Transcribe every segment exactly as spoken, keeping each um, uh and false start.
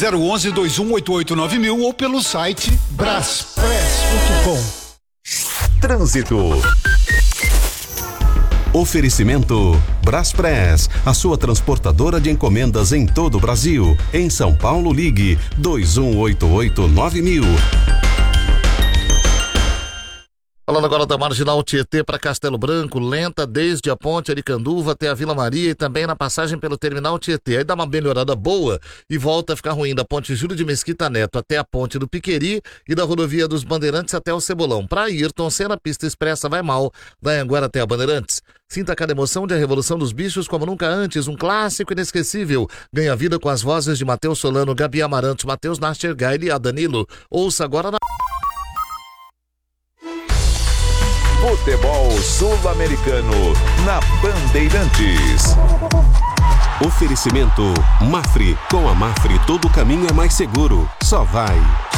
zero um um, dois um oito oito nove mil ou pelo site braspress ponto com. Trânsito. Oferecimento Braspress, a sua transportadora de encomendas em todo o Brasil. Em São Paulo, ligue dois um oito oito nove mil. Falando agora da Marginal Tietê para Castelo Branco, lenta desde a ponte Aricanduva até a Vila Maria e também na passagem pelo Terminal Tietê. Aí dá uma melhorada boa e volta a ficar ruim da ponte Júlio de Mesquita Neto até a ponte do Piqueri e da rodovia dos Bandeirantes até o Cebolão. Para Ayrton Senna, pista expressa vai mal, da Anhanguera até a Bandeirantes. Sinta cada emoção de A Revolução dos Bichos como nunca antes, um clássico inesquecível. Ganha vida com as vozes de Matheus Solano, Gabi Amarantos, Matheus Nastergaile e a Danilo. Ouça agora na... Futebol Sul-Americano na Bandeirantes. Oferecimento Mafre. Com a Mafre todo caminho é mais seguro. Só vai.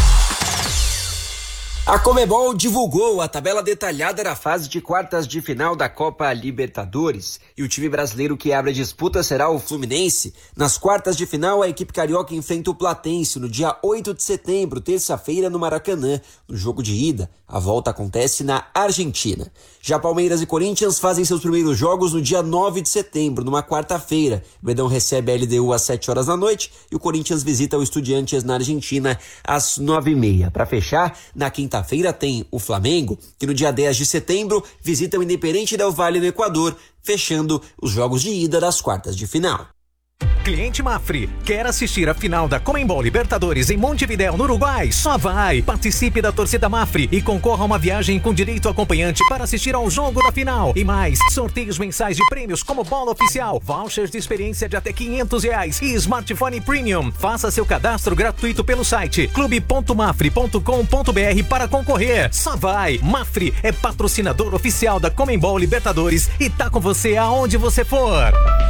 A Conmebol divulgou a tabela detalhada da fase de quartas de final da Copa Libertadores e o time brasileiro que abre a disputa será o Fluminense. Nas quartas de final, a equipe carioca enfrenta o Platense no dia oito de setembro, terça-feira, no Maracanã. No jogo de ida, a volta acontece na Argentina. Já Palmeiras e Corinthians fazem seus primeiros jogos no dia nove de setembro, numa quarta-feira. O Verdão recebe a L D U às sete horas da noite e o Corinthians visita o Estudiantes na Argentina às nove e meia. Para fechar, na quinta-feira tem o Flamengo, que no dia dez de setembro visita o Independente del Valle no Equador, fechando os jogos de ida das quartas de final. Cliente Mafre, quer assistir a final da Conmebol Libertadores em Montevidéu, no Uruguai? Só vai! Participe da torcida Mafre e concorra a uma viagem com direito acompanhante para assistir ao jogo da final. E mais, sorteios mensais de prêmios como bola oficial, vouchers de experiência de até quinhentos reais e smartphone premium. Faça seu cadastro gratuito pelo site clube ponto mafre ponto com ponto br para concorrer. Só vai! Mafre é patrocinador oficial da Conmebol Libertadores e tá com você aonde você for.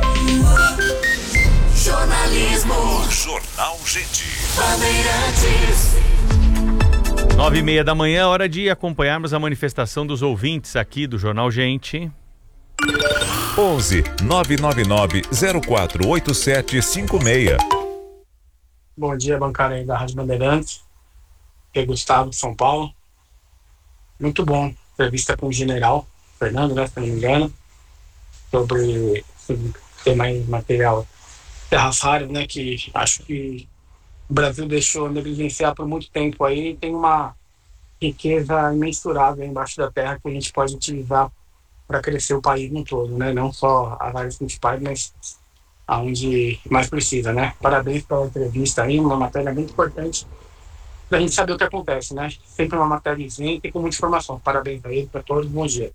Jornalismo. Jornal Gente. Bandeirantes. Nove e meia da manhã, hora de acompanharmos a manifestação dos ouvintes aqui do Jornal Gente. onze nove nove nove zero quatro oito sete cinco seis. Bom dia, bancária aí da Rádio Bandeirantes. Aqui é Gustavo de São Paulo. Muito bom. Entrevista com o general Fernando, né, se não me engano, sobre, sobre ter mais material terras raras, né, que acho que o Brasil deixou negligenciar por muito tempo aí, e tem uma riqueza imensurável embaixo da terra que a gente pode utilizar para crescer o país no todo, né, não só as áreas principais, mas aonde mais precisa, né. Parabéns pela entrevista aí, uma matéria muito importante para a gente saber o que acontece, né, sempre uma matéria isenta e com muita informação. Parabéns aí para todos, bom dia.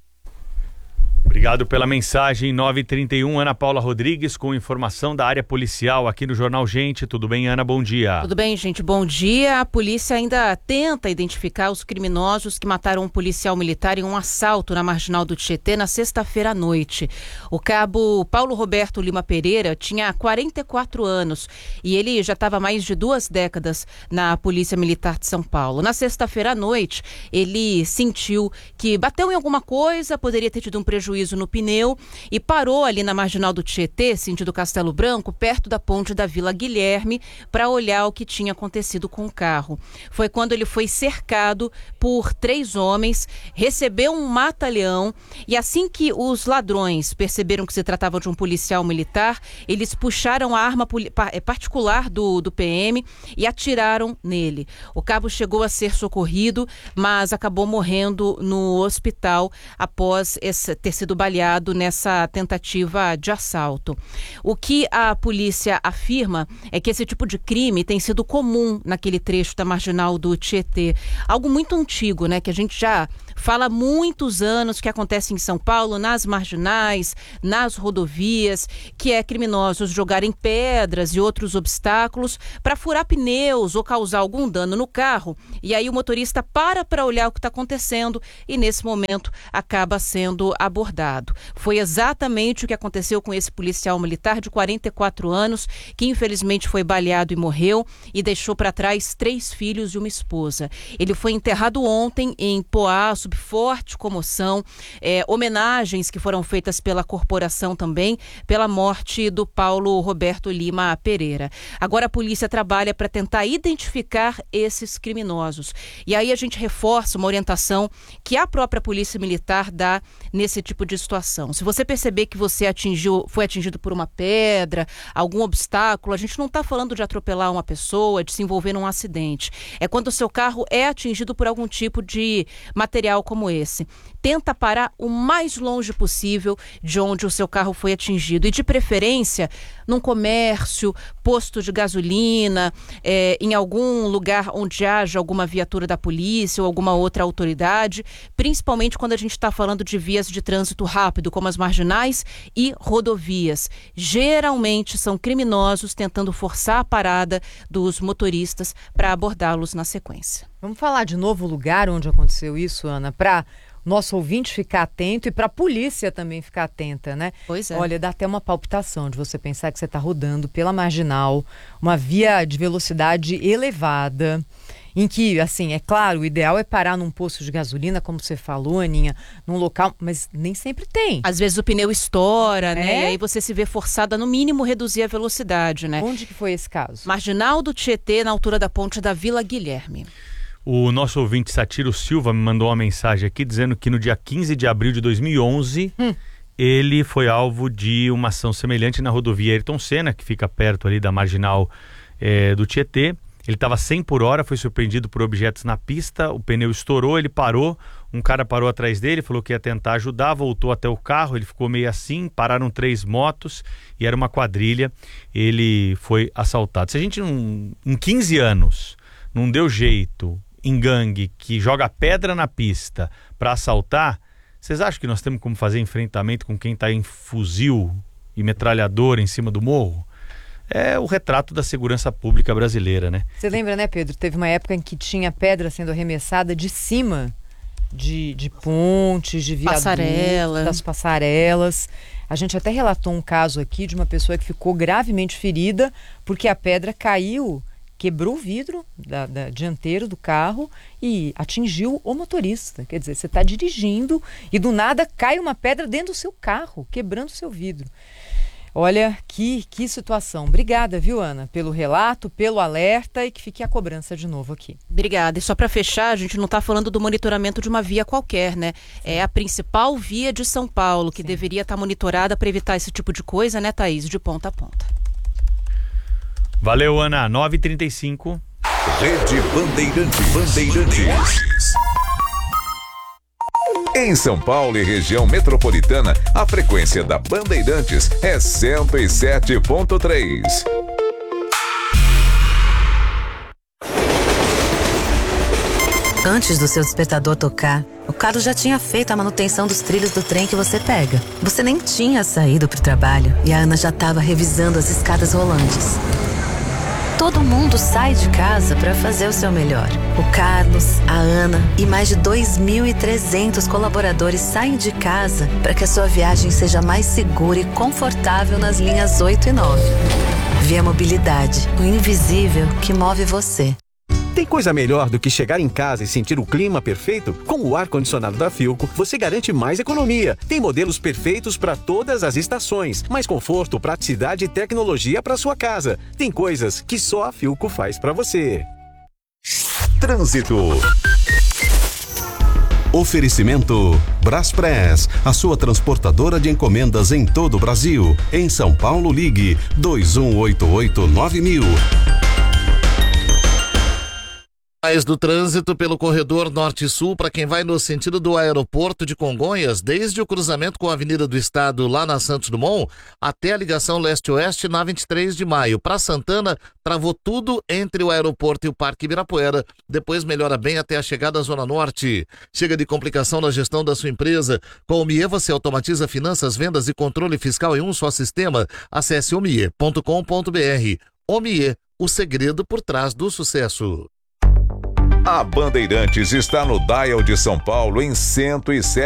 Obrigado pela mensagem. Nove e trinta e um, Ana Paula Rodrigues com informação da área policial aqui no Jornal Gente. Tudo bem, Ana? Bom dia. Tudo bem, gente. Bom dia. A polícia ainda tenta identificar os criminosos que mataram um policial militar em um assalto na Marginal do Tietê na sexta-feira à noite. O cabo Paulo Roberto Lima Pereira tinha quarenta e quatro anos e ele já estava há mais de duas décadas na Polícia Militar de São Paulo. Na sexta-feira à noite, ele sentiu que bateu em alguma coisa, poderia ter tido um prejuízo no pneu e parou ali na Marginal do Tietê, sentido Castelo Branco, perto da ponte da Vila Guilherme, para olhar o que tinha acontecido com o carro. Foi quando ele foi cercado por três homens, recebeu um mata-leão e assim que os ladrões perceberam que se tratava de um policial militar, eles puxaram a arma particular do, do P M e atiraram nele. O cabo chegou a ser socorrido, mas acabou morrendo no hospital após esse, ter sido baleado nessa tentativa de assalto. O que a polícia afirma é que esse tipo de crime tem sido comum naquele trecho da Marginal do Tietê. Algo muito antigo, né? Que a gente já fala há muitos anos que acontece em São Paulo, nas marginais, nas rodovias, que é criminosos jogarem pedras e outros obstáculos para furar pneus ou causar algum dano no carro. E aí o motorista para para olhar o que está acontecendo e nesse momento acaba sendo abordado. Foi exatamente o que aconteceu com esse policial militar de quarenta e quatro anos, que infelizmente foi baleado e morreu e deixou para trás três filhos e uma esposa. Ele foi enterrado ontem em Poá, sob forte comoção, é, homenagens que foram feitas pela corporação também, pela morte do Paulo Roberto Lima Pereira. Agora a polícia trabalha para tentar identificar esses criminosos. E aí a gente reforça uma orientação que a própria Polícia Militar dá nesse tipo de situação. Se você perceber que você atingiu, foi atingido por uma pedra, algum obstáculo, a gente não está falando de atropelar uma pessoa, de se envolver num acidente. É quando o seu carro é atingido por algum tipo de material como esse. Tenta parar o mais longe possível de onde o seu carro foi atingido. E de preferência, num comércio, posto de gasolina, é, em algum lugar onde haja alguma viatura da polícia ou alguma outra autoridade, principalmente quando a gente está falando de vias de trânsito rápido, como as marginais e rodovias. Geralmente são criminosos tentando forçar a parada dos motoristas para abordá-los na sequência. Vamos falar de novo o lugar onde aconteceu isso, Ana, para nosso ouvinte ficar atento e para a polícia também ficar atenta, né? Pois é. Olha, dá até uma palpitação de você pensar que você está rodando pela marginal, uma via de velocidade elevada, em que, assim, é claro, o ideal é parar num posto de gasolina, como você falou, Aninha, num local, mas nem sempre tem. Às vezes o pneu estoura, né? É? E aí você se vê forçada, no mínimo, reduzir a velocidade, né? Onde que foi esse caso? Marginal do Tietê, na altura da ponte da Vila Guilherme. O nosso ouvinte Satiro Silva me mandou uma mensagem aqui dizendo que no dia quinze de abril de dois mil e onze, hum. ele foi alvo de uma ação semelhante na rodovia Ayrton Senna, que fica perto ali da marginal é, do Tietê. Ele estava cem por hora, foi surpreendido por objetos na pista, o pneu estourou, ele parou, um cara parou atrás dele, falou que ia tentar ajudar, voltou até o carro, ele ficou meio assim, pararam três motos e era uma quadrilha, ele foi assaltado. Se a gente não, em quinze anos não deu jeito em gangue que joga pedra na pista para assaltar, vocês acham que nós temos como fazer enfrentamento com quem está em fuzil e metralhadora em cima do morro? É o retrato da segurança pública brasileira, né? Você lembra, né, Pedro? Teve uma época em que tinha pedra sendo arremessada de cima de, de pontes, de viadutos, Passarela. das passarelas. A gente até relatou um caso aqui de uma pessoa que ficou gravemente ferida porque a pedra caiu, quebrou o vidro da, da, dianteiro do carro e atingiu o motorista. Quer dizer, você está dirigindo e do nada cai uma pedra dentro do seu carro, quebrando o seu vidro. Olha, que, que situação. Obrigada, viu, Ana, pelo relato, pelo alerta e que fique a cobrança de novo aqui. Obrigada. E só para fechar, a gente não está falando do monitoramento de uma via qualquer, né? É a principal via de São Paulo, que Sim. deveria estar tá monitorada para evitar esse tipo de coisa, né, Thaís? De ponta a ponta. Valeu, Ana. nove e trinta e cinco. Rede Bandeirantes. Bandeirantes. Em São Paulo e região metropolitana, a frequência da Bandeirantes é cento e sete ponto três. Antes do seu despertador tocar, o Carlos já tinha feito a manutenção dos trilhos do trem que você pega. Você nem tinha saído para o trabalho e a Ana já estava revisando as escadas rolantes. Todo mundo sai de casa para fazer o seu melhor. O Carlos, a Ana e mais de dois mil e trezentos colaboradores saem de casa para que a sua viagem seja mais segura e confortável nas linhas oito e nove. Via Mobilidade, o invisível que move você. Tem coisa melhor do que chegar em casa e sentir o clima perfeito? Com o ar-condicionado da Philco, você garante mais economia. Tem modelos perfeitos para todas as estações, mais conforto, praticidade e tecnologia para sua casa. Tem coisas que só a Philco faz para você. Trânsito. Oferecimento Braspress, a sua transportadora de encomendas em todo o Brasil. Em São Paulo, ligue dois um oito oito nove mil. Mais do trânsito pelo corredor norte-sul para quem vai no sentido do aeroporto de Congonhas, desde o cruzamento com a Avenida do Estado lá na Santos Dumont até a ligação leste-oeste na vinte e três de maio. Para Santana, travou tudo entre o aeroporto e o Parque Ibirapuera, depois melhora bem até a chegada à Zona Norte. Chega de complicação na gestão da sua empresa. Com o Mie você automatiza finanças, vendas e controle fiscal em um só sistema. Acesse o mie ponto com ponto br. O Mie, o segredo por trás do sucesso. A Bandeirantes está no dial de São Paulo em cento e sete.